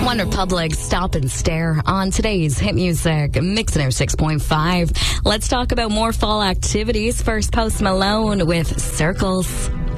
One Republic, Stop and Stare on today's hit music, Mixing 6.5. Let's talk about more fall activities. First, Post Malone with Circles.